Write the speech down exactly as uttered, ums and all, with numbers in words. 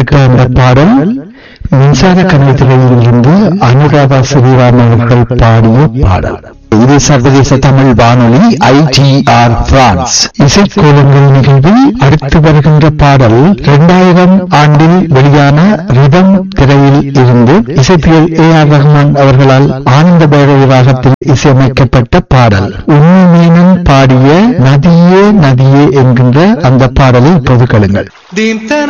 கேட்ட அந்த பாடல் மின்சார கணத்திலிருந்து இருந்து அனுராதா ஸ்ரீராம் அவர்கள் பாடிய பாடல். இது சர்வதேச தமிழ் வானொலி ஐ டி ஆர் பிரான்ஸ் இசைக்கோலங்கள் நிகழ்வில் அடுத்து வருகின்ற பாடல் இரண்டாயிரம் ஆண்டில் வெளியான ரிதம் திரையில் இருந்து இசைப்பியல் ஏ ஆர் ரஹ்மான் அவர்களால் ஆனந்த பைரவி ராகத்தில் இசையமைக்கப்பட்ட பாடல். உண்மை மீனும் பாடிய நதியே நதியே என்கின்ற அந்த பாடலை இப்போது கேளுங்கள்.